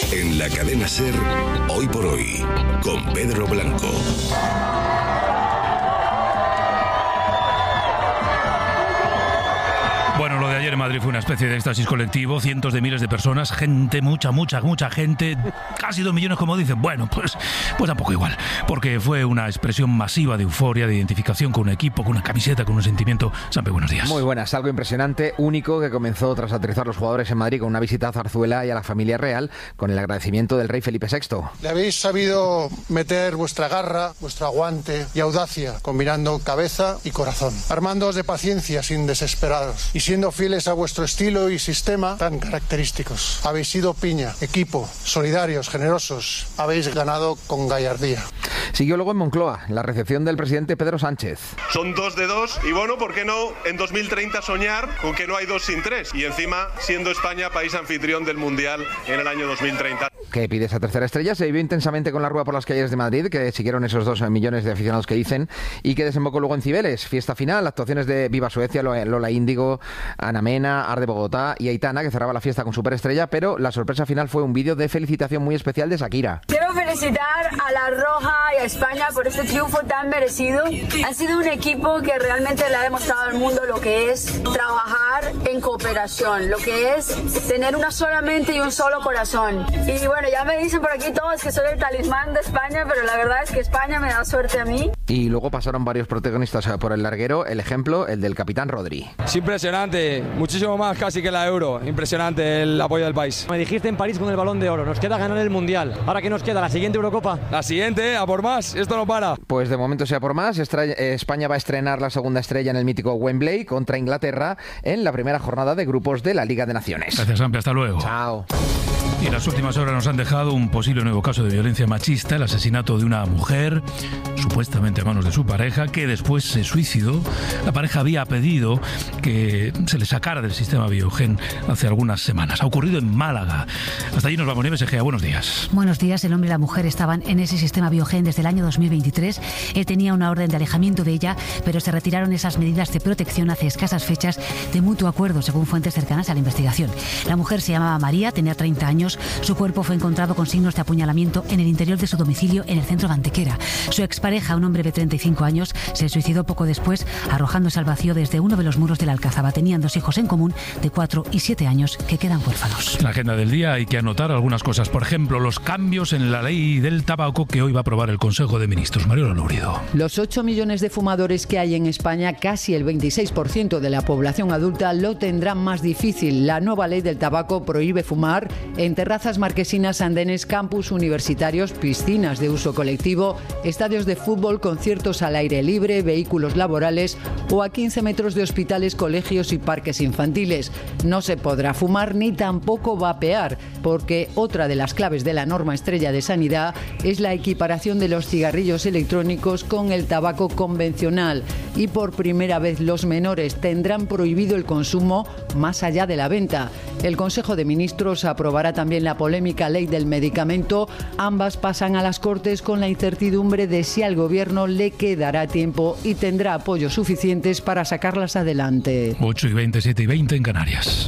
En la cadena SER, Hoy por Hoy, con Pedro Blanco. Bueno, lo de ayer en Madrid fue una especie de éxtasis colectivo, cientos de miles de personas, gente, mucha gente, casi 2 millones como dicen. Bueno, pues tampoco igual, porque fue una expresión masiva de euforia, de identificación con un equipo, con una camiseta, con un sentimiento. Sampe, buenos días. Muy buenas, algo impresionante, único, que comenzó tras aterrizar los jugadores en Madrid con una visita a Zarzuela y a la familia real, con el agradecimiento del rey Felipe VI. Le habéis sabido meter vuestra garra, vuestro aguante y audacia, combinando cabeza y corazón, armándoos de paciencia sin desesperaros y siendo fieles a vuestro estilo y sistema tan característicos. Habéis sido piña, equipo, solidarios, generosos. Habéis ganado con gallardía. Siguió luego en Moncloa, la recepción del presidente Pedro Sánchez. Son 2 de 2 y bueno, ¿por qué no en 2030 soñar con que no hay 2 sin 3? Y encima, siendo España país anfitrión del Mundial en el año 2030. Que pide esa tercera estrella, se vivió intensamente con la rueda por las calles de Madrid, que siguieron esos 2 millones de aficionados que dicen, y que desembocó luego en Cibeles. Fiesta final, actuaciones de Viva Suecia, Lola Índigo, Ana Mena, Arde Bogotá y Aitana, que cerraba la fiesta con Superestrella, pero la sorpresa final fue un vídeo de felicitación muy especial de Shakira. Quiero felicitar a La Roja y a España por este triunfo tan merecido. Han sido un equipo que realmente le ha demostrado al mundo lo que es trabajar en cooperación, lo que es tener una sola mente y un solo corazón. Y bueno, ya me dicen por aquí todos que soy el talismán de España, pero la verdad es que España me da suerte a mí. Y luego pasaron varios protagonistas por el larguero, el ejemplo, el del capitán Rodri. Es impresionante, muchísimo más casi que la Euro, impresionante el apoyo del país. Me dijiste en París con el Balón de Oro, nos queda ganar el Mundial. ¿Ahora qué nos queda? ¿La siguiente Eurocopa? La siguiente, a por más, esto no para. Pues de momento sea por más, España va a estrenar la segunda estrella en el mítico Wembley contra Inglaterra en la primera jornada de grupos de la Liga de Naciones. Gracias, Sampe, hasta luego. Chao. Y en las últimas horas nos han dejado un posible nuevo caso de violencia machista, el asesinato de una mujer, supuestamente a manos de su pareja, que después se suicidó. La pareja había pedido que se le sacara del sistema Biogen hace algunas semanas. Ha ocurrido en Málaga. Hasta allí nos vamos, Nieves Egea. Buenos días. Buenos días. El hombre y la mujer estaban en ese sistema Biogen desde el año 2023. Él tenía una orden de alejamiento de ella, pero se retiraron esas medidas de protección hace escasas fechas de mutuo acuerdo, según fuentes cercanas a la investigación. La mujer se llamaba María, tenía 30 años. Su cuerpo fue encontrado con signos de apuñalamiento en el interior de su domicilio en el centro de Antequera. Su expareja, un hombre de 35 años, se suicidó poco después, arrojándose al vacío desde uno de los muros de la Alcazaba. Tenían 2 hijos en común de 4 y 7 años que quedan huérfanos. En la agenda del día hay que anotar algunas cosas. Por ejemplo, los cambios en la ley del tabaco que hoy va a aprobar el Consejo de Ministros. Mariola Lourido. Los 8 millones de fumadores que hay en España, casi el 26% de la población adulta, lo tendrán más difícil. La nueva ley del tabaco prohíbe fumar en terrazas marquesinas, andenes, campus universitarios, piscinas de uso colectivo, estadios de fútbol, conciertos al aire libre, vehículos laborales o a 15 metros de hospitales, colegios y parques infantiles. No se podrá fumar ni tampoco vapear, porque otra de las claves de la norma estrella de sanidad es la equiparación de los cigarrillos electrónicos con el tabaco convencional. Y por primera vez los menores tendrán prohibido el consumo más allá de la venta. El Consejo de Ministros aprobará también la polémica ley del medicamento. Ambas pasan a las Cortes con la incertidumbre de si al Gobierno le quedará tiempo y tendrá apoyos suficientes para sacarlas adelante. 8:20, 7:20 en Canarias.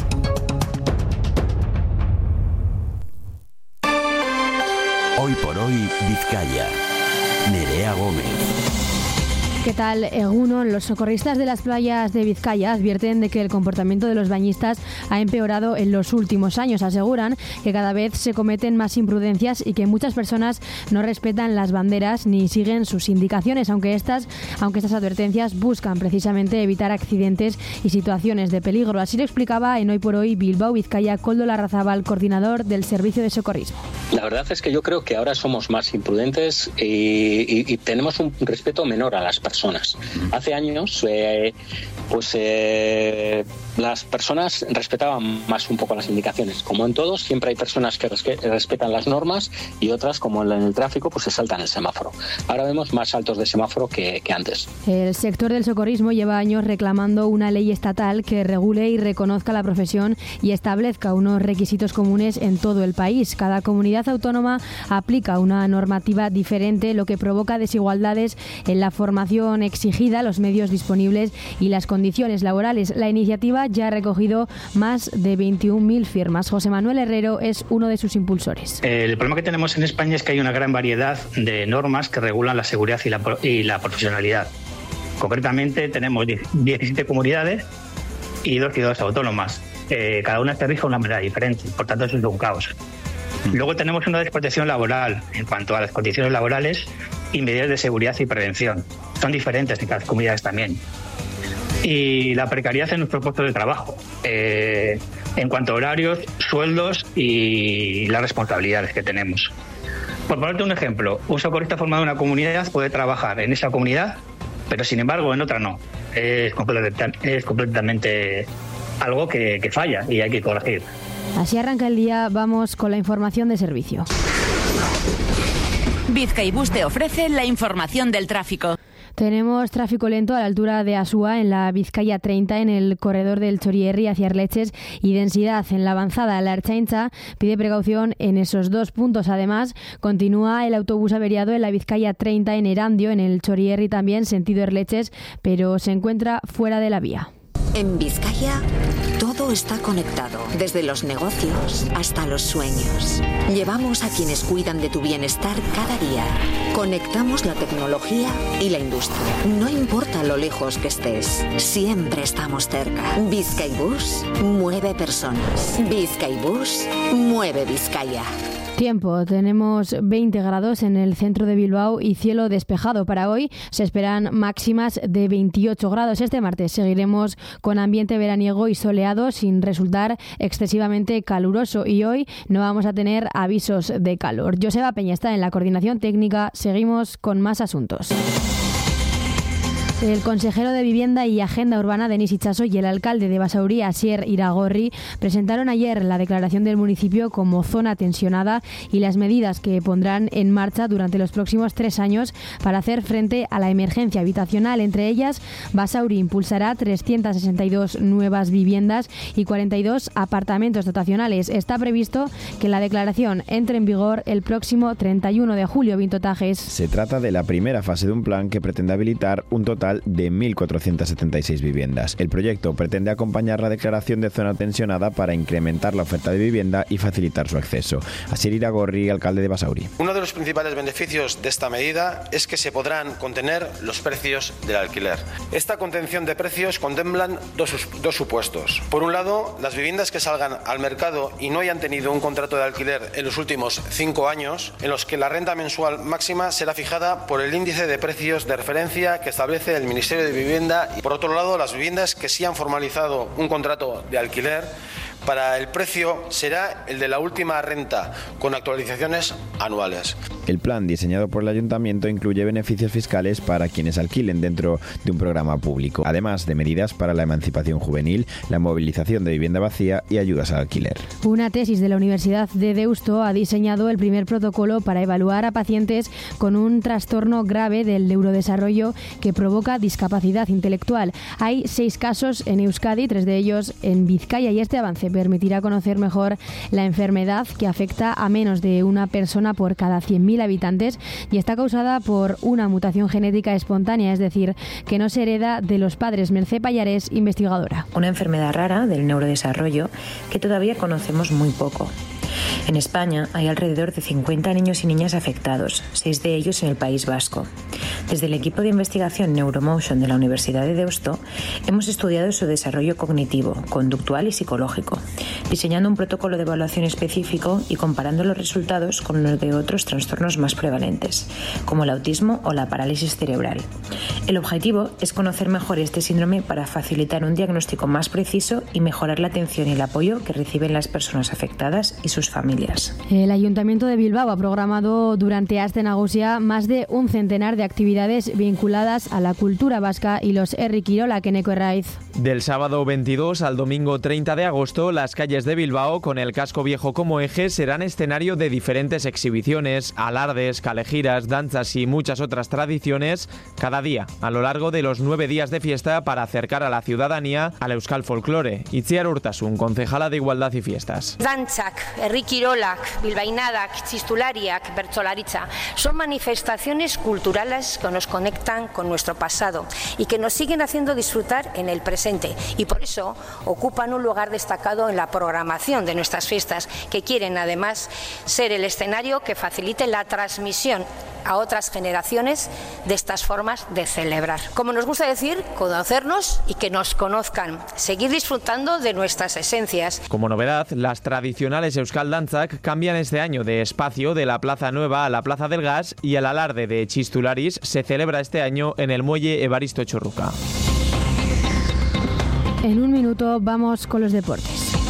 Hoy por hoy, Vizcaya. Nerea Gómez. ¿Qué tal, Egunon? Los socorristas de las playas de Vizcaya advierten de que el comportamiento de los bañistas ha empeorado en los últimos años. Aseguran que cada vez se cometen más imprudencias y que muchas personas no respetan las banderas ni siguen sus indicaciones, aunque estas advertencias buscan precisamente evitar accidentes y situaciones de peligro. Así lo explicaba en Hoy por Hoy Bilbao Vizcaya Koldo Larrazábal, coordinador del Servicio de Socorrismo. La verdad es que yo creo que ahora somos más imprudentes y tenemos un respeto menor a las personas. Hace años, las personas respetaban más un poco las indicaciones. Como en todos, siempre hay personas que respetan las normas y otras, como en el tráfico, pues se saltan el semáforo. Ahora vemos más saltos de semáforo que antes. El sector del socorrismo lleva años reclamando una ley estatal que regule y reconozca la profesión y establezca unos requisitos comunes en todo el país. Cada comunidad autónoma aplica una normativa diferente, lo que provoca desigualdades en la formación exigida, los medios disponibles y las condiciones laborales. La iniciativa iniciativa ya ha recogido más de 21.000 firmas. José Manuel Herrero es uno de sus impulsores. El problema que tenemos en España es que hay una gran variedad de normas que regulan la seguridad y la profesionalidad. Concretamente tenemos 17 comunidades y 2 ciudades autónomas. Cada una se rige de una manera diferente, por tanto eso es un caos. Luego tenemos una desprotección laboral en cuanto a las condiciones laborales y medidas de seguridad y prevención. Son diferentes en cada comunidad también. Y la precariedad en nuestros puestos de trabajo, en cuanto a horarios, sueldos y las responsabilidades que tenemos. Por ponerte un ejemplo, un socorrista formado en una comunidad puede trabajar en esa comunidad, pero sin embargo en otra no. Es completamente algo que falla y hay que corregir. Así arranca el día, vamos con la información de servicio. Bizkaibus te ofrece la información del tráfico. Tenemos tráfico lento a la altura de Asúa, en la Vizcaya 30, en el corredor del Txorierri hacia Erletxes, y densidad en la avanzada. La Ertzaintza pide precaución en esos 2 puntos. Además, continúa el autobús averiado en la Vizcaya 30 en Erandio, en el Txorierri también, sentido Erletxes, pero se encuentra fuera de la vía. En Vizcaya todo está conectado, desde los negocios hasta los sueños. Llevamos a quienes cuidan de tu bienestar cada día. Conectamos la tecnología y la industria. No importa lo lejos que estés, siempre estamos cerca. Bizkaibus mueve personas. Bizkaibus mueve Vizcaya. Tiempo, tenemos 20 grados en el centro de Bilbao y cielo despejado. Para hoy se esperan máximas de 28 grados. Este martes seguiremos con ambiente veraniego y soleado sin resultar excesivamente caluroso, y hoy no vamos a tener avisos de calor. Joseba Peña está en la coordinación técnica. Seguimos con más asuntos. El consejero de Vivienda y Agenda Urbana, Denis Itxaso, y el alcalde de Basauri, Asier Iragorri, presentaron ayer la declaración del municipio como zona tensionada y las medidas que pondrán en marcha durante los próximos 3 años para hacer frente a la emergencia habitacional. Entre ellas, Basauri impulsará 362 nuevas viviendas y 42 apartamentos dotacionales. Está previsto que la declaración entre en vigor el próximo 31 de julio. Vintotajes. Se trata de la primera fase de un plan que pretende habilitar un total de 1.476 viviendas. El proyecto pretende acompañar la declaración de zona tensionada para incrementar la oferta de vivienda y facilitar su acceso. Asier Iragorri, alcalde de Basauri. Uno de los principales beneficios de esta medida es que se podrán contener los precios del alquiler. Esta contención de precios contemplan dos supuestos. Por un lado, las viviendas que salgan al mercado y no hayan tenido un contrato de alquiler en los últimos 5 años, en los que la renta mensual máxima será fijada por el índice de precios de referencia que establece el Ministerio de Vivienda, y por otro lado las viviendas que sí han formalizado un contrato de alquiler, para el precio será el de la última renta, con actualizaciones anuales. El plan diseñado por el ayuntamiento incluye beneficios fiscales para quienes alquilen dentro de un programa público, además de medidas para la emancipación juvenil, la movilización de vivienda vacía y ayudas al alquiler. Una tesis de la Universidad de Deusto ha diseñado el primer protocolo para evaluar a pacientes con un trastorno grave del neurodesarrollo que provoca discapacidad intelectual. Hay 6 casos en Euskadi, 3 de ellos en Vizcaya, y este avance permitirá conocer mejor la enfermedad, que afecta a menos de una persona por cada 100.000 habitantes y está causada por una mutación genética espontánea, es decir, que no se hereda de los padres. Mercé Pallares, investigadora. Una enfermedad rara del neurodesarrollo que todavía conocemos muy poco. En España hay alrededor de 50 niños y niñas afectados, 6 de ellos en el País Vasco. Desde el equipo de investigación Neuromotion de la Universidad de Deusto hemos estudiado su desarrollo cognitivo, conductual y psicológico, diseñando un protocolo de evaluación específico y comparando los resultados con los de otros trastornos más prevalentes, como el autismo o la parálisis cerebral. El objetivo es conocer mejor este síndrome para facilitar un diagnóstico más preciso y mejorar la atención y el apoyo que reciben las personas afectadas y sus familias. El Ayuntamiento de Bilbao ha programado durante Aste Nagusia más de un centenar de actividades vinculadas a la cultura vasca y los herri kirolak. Eneko Herraiz. Del sábado 22 al domingo 30 de agosto, las calles de Bilbao, con el casco viejo como eje, serán escenario de diferentes exhibiciones, alardes, calejiras, danzas y muchas otras tradiciones cada día, a lo largo de los 9 días de fiesta, para acercar a la ciudadanía al euskal folclore. Itziar Urtasun, concejala de Igualdad y Fiestas. Dantzak, herri Kirolak, bilbainadak, txistulariak, bertsolaritza. Son manifestaciones culturales que nos conectan con nuestro pasado y que nos siguen haciendo disfrutar en el presente. Y por eso ocupan un lugar destacado en la programación de nuestras fiestas, que quieren además ser el escenario que facilite la transmisión a otras generaciones de estas formas de celebrar. Como nos gusta decir, conocernos y que nos conozcan, seguir disfrutando de nuestras esencias. Como novedad, las tradicionales Euskal Dantzak cambian este año de espacio de la Plaza Nueva a la Plaza del Gas y el alarde de Txistularis se celebra este año en el muelle Evaristo Churruca. En un minuto vamos con los deportes.